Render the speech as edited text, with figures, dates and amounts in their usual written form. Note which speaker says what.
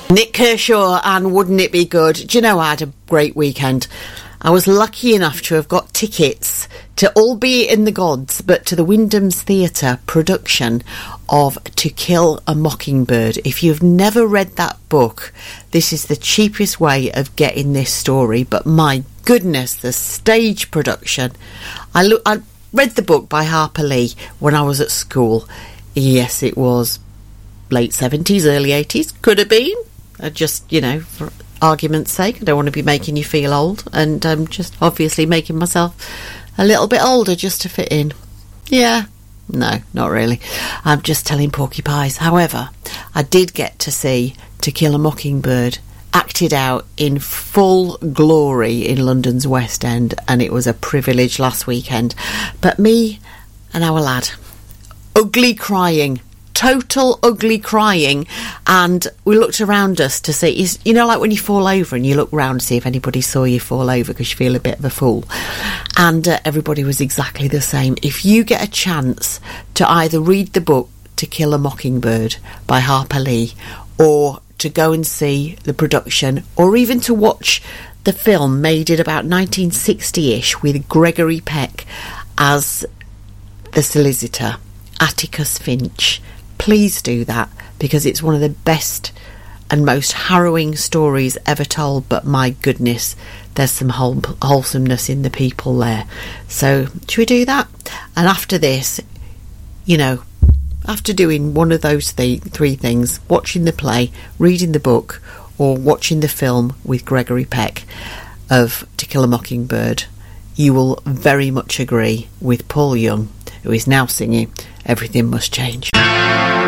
Speaker 1: Nick Kershaw and Wouldn't It Be Good? Do you know, I had a great weekend. I was lucky enough to have got tickets to, albeit in the gods, but to the Wyndham's Theatre production of To Kill a Mockingbird. If you've never read that book, this is the cheapest way of getting this story, but my goodness, the stage production. I read the book by Harper Lee when I was at school. Yes, it was late 70s, early 80s, could have been. Just, you know, for argument's sake, I don't want to be making you feel old, and I'm just obviously making myself a little bit older just to fit in. Yeah, no, not really. I'm just telling porcupines. However, I did get to see To Kill a Mockingbird acted out in full glory in London's West End, and it was a privilege last weekend. But me and our lad, ugly crying, total ugly crying, and we looked around us to see, you know, like when you fall over and you look round to see if anybody saw you fall over because you feel a bit of a fool, and everybody was exactly the same. If you get a chance to either read the book To Kill a Mockingbird by Harper Lee, or to go and see the production, or even to watch the film made in about 1960-ish with Gregory Peck as the solicitor, Atticus Finch, please do that, because it's one of the best and most harrowing stories ever told. But my goodness, there's some wholesomeness in the people there. So should we do that? And after this, you know, after doing one of those three things, watching the play, reading the book, or watching the film with Gregory Peck of To Kill a Mockingbird, you will very much agree with Paul Young, who is now singing Everything Must Change.